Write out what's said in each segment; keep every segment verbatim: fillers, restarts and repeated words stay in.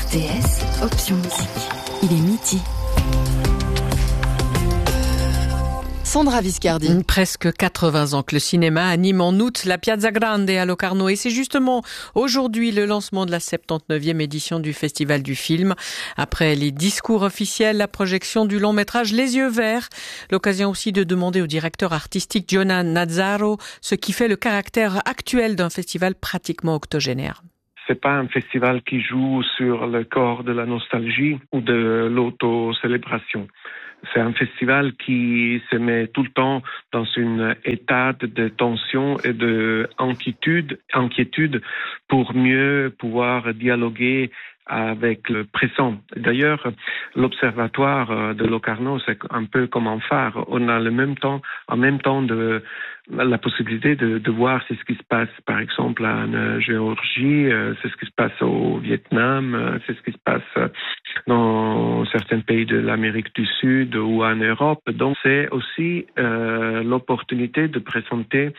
T S, option musique. Il est midi. Sandra Viscardi. Presque quatre-vingts ans que le cinéma anime en août la Piazza Grande à Locarno. Et c'est justement aujourd'hui le lancement de la soixante-dix-neuvième édition du Festival du film. Après les discours officiels, la projection du long métrage Les Yeux Verts. L'occasion aussi de demander au directeur artistique Giona Nazzaro ce qui fait le caractère actuel d'un festival pratiquement octogénaire. C'est pas un festival qui joue sur le corps de la nostalgie ou de l'auto-célébration. C'est un festival qui se met tout le temps dans un état de tension et de inquiétude, inquiétude pour mieux pouvoir dialoguer avec le présent. D'ailleurs, l'observatoire de Locarno, c'est un peu comme un phare. On a le même temps, en même temps de la possibilité de, de voir c'est ce qui se passe, par exemple, en Géorgie, c'est ce qui se passe au Vietnam, c'est ce qui se passe dans certains pays de l'Amérique du Sud ou en Europe. Donc, c'est aussi euh, l'opportunité de présenter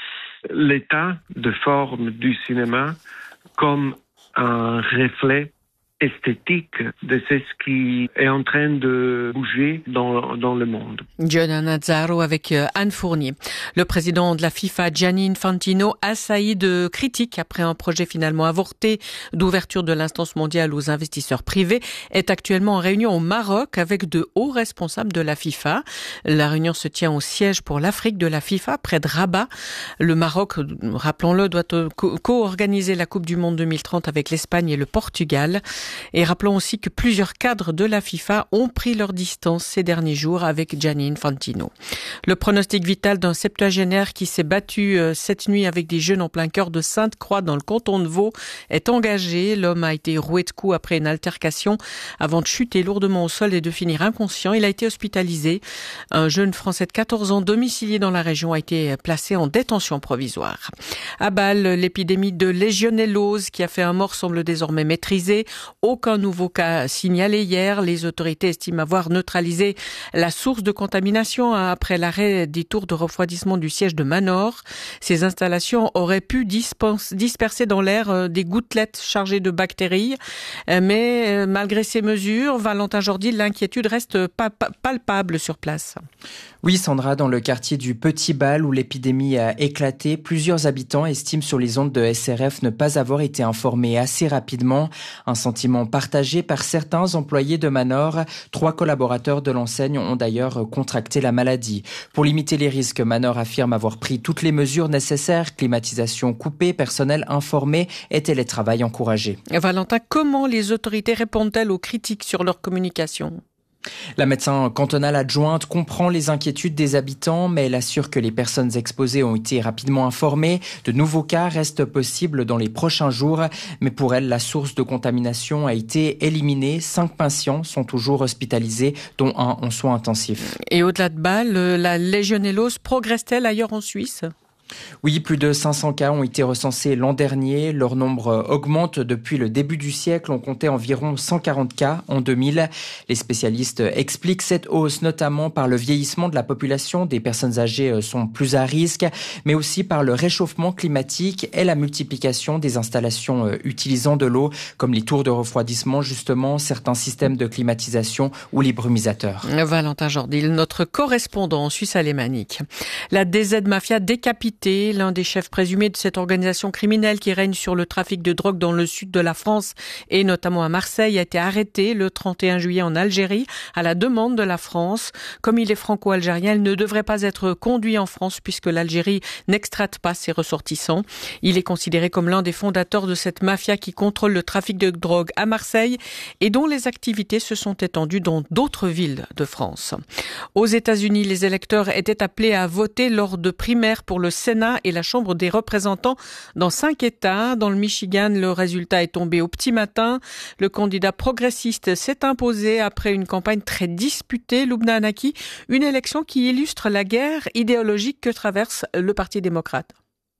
l'état de forme du cinéma comme un reflet esthétique de ce qui est en train de bouger dans, dans le monde. Giona Nazzaro avec Anne Fournier. Le président de la FIFA, Gianni Infantino, assailli de critiques après un projet finalement avorté d'ouverture de l'instance mondiale aux investisseurs privés, est actuellement en réunion au Maroc avec de hauts responsables de la FIFA. La réunion se tient au siège pour l'Afrique de la FIFA, près de Rabat. Le Maroc, rappelons-le, doit co-organiser la Coupe du Monde deux mille trente avec l'Espagne et le Portugal. Et rappelons aussi que plusieurs cadres de la FIFA ont pris leur distance ces derniers jours avec Gianni Infantino. Le pronostic vital d'un septuagénaire qui s'est battu cette nuit avec des jeunes en plein cœur de Sainte-Croix dans le canton de Vaud est engagé. L'homme a été roué de coups après une altercation avant de chuter lourdement au sol et de finir inconscient. Il a été hospitalisé. Un jeune Français de quatorze ans domicilié dans la région a été placé en détention provisoire. À Bâle, l'épidémie de légionellose qui a fait un mort semble désormais maîtrisée. Aucun nouveau cas signalé hier. Les autorités estiment avoir neutralisé la source de contamination après l'arrêt des tours de refroidissement du siège de Manor. Ces installations auraient pu dispense, disperser dans l'air des gouttelettes chargées de bactéries. Mais malgré ces mesures, Valentin Jordi, l'inquiétude reste pas palpable sur place. Oui, Sandra, dans le quartier du Petit Bâle où l'épidémie a éclaté, plusieurs habitants estiment sur les ondes de S R F ne pas avoir été informés assez rapidement. Un sentiment partagé par certains employés de Manor. Trois collaborateurs de l'enseigne ont d'ailleurs contracté la maladie. Pour limiter les risques, Manor affirme avoir pris toutes les mesures nécessaires, climatisation coupée, personnel informé et télétravail encouragé. Valentin, comment les autorités répondent-elles aux critiques sur leur communication ? La médecin cantonale adjointe comprend les inquiétudes des habitants, mais elle assure que les personnes exposées ont été rapidement informées. De nouveaux cas restent possibles dans les prochains jours, mais pour elle, la source de contamination a été éliminée. Cinq patients sont toujours hospitalisés, dont un en soins intensifs. Et au-delà de Bâle, la légionellose progresse-t-elle ailleurs en Suisse ? Oui, plus de cinq cents cas ont été recensés l'an dernier. Leur nombre augmente depuis le début du siècle. On comptait environ cent quarante cas en deux mille. Les spécialistes expliquent cette hausse notamment par le vieillissement de la population. Des personnes âgées sont plus à risque, mais aussi par le réchauffement climatique et la multiplication des installations utilisant de l'eau, comme les tours de refroidissement, justement, certains systèmes de climatisation ou les brumisateurs. Valentin Jordil, notre correspondant en Suisse alémanique. La D Z Mafia décapitée. L'un des chefs présumés de cette organisation criminelle qui règne sur le trafic de drogue dans le sud de la France et notamment à Marseille a été arrêté le trente et un juillet en Algérie à la demande de la France. Comme il est franco-algérien, il ne devrait pas être conduit en France puisque l'Algérie n'extrate pas ses ressortissants. Il est considéré comme l'un des fondateurs de cette mafia qui contrôle le trafic de drogue à Marseille et dont les activités se sont étendues dans d'autres villes de France. Aux États-Unis, les électeurs étaient appelés à voter lors de primaires pour le Sénat et la Chambre des représentants dans cinq États. Dans le Michigan, le résultat est tombé au petit matin. Le candidat progressiste s'est imposé après une campagne très disputée. Lubna Anaki, une élection qui illustre la guerre idéologique que traverse le Parti démocrate.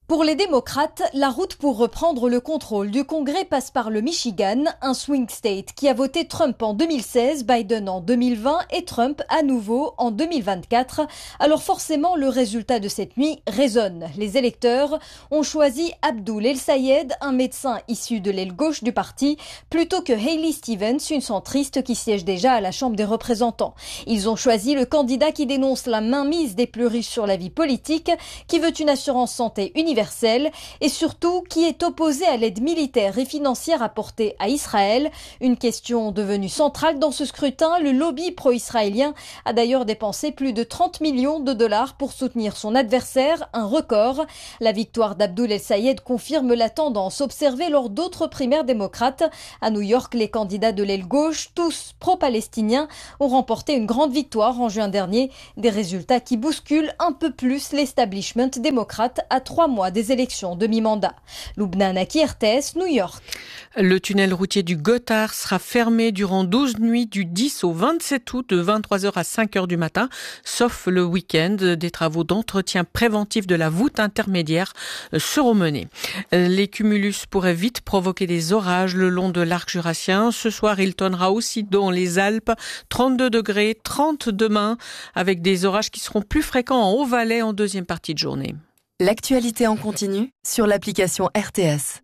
Pour les démocrates, la route pour reprendre le contrôle du Congrès passe par le Michigan, un swing state qui a voté Trump en deux mille seize, Biden en deux mille vingt et Trump à nouveau en deux mille vingt-quatre. Alors forcément, le résultat de cette nuit résonne. Les électeurs ont choisi Abdul El-Sayed, un médecin issu de l'aile gauche du parti, plutôt que Hayley Stevens, une centriste qui siège déjà à la Chambre des représentants. Ils ont choisi le candidat qui dénonce la mainmise des plus riches sur la vie politique, qui veut une assurance santé universelle et surtout qui est opposé à l'aide militaire et financière apportée à Israël. Une question devenue centrale dans ce scrutin. Le lobby pro-israélien a d'ailleurs dépensé plus de trente millions de dollars pour soutenir son adversaire, un record. La victoire d'Abdul El-Sayed confirme la tendance observée lors d'autres primaires démocrates. À New York, les candidats de l'aile gauche, tous pro-palestiniens, ont remporté une grande victoire en juin dernier. Des résultats qui bousculent un peu plus l'establishment démocrate à trois mois des élections de mi-mandat. Loubna Naki, R T S, New York. Le tunnel routier du Gothard sera fermé durant douze nuits du dix au vingt-sept août de vingt-trois heures à cinq heures du matin, sauf le week-end. Des travaux d'entretien préventif de la voûte intermédiaire seront menés. Les cumulus pourraient vite provoquer des orages le long de l'arc jurassien. Ce soir, il tonnera aussi dans les Alpes, trente-deux degrés, trente demain, avec des orages qui seront plus fréquents en Haut-Valais en deuxième partie de journée. L'actualité en continu sur l'application R T S.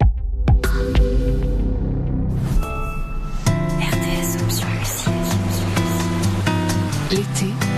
R T S Option Musique. L'été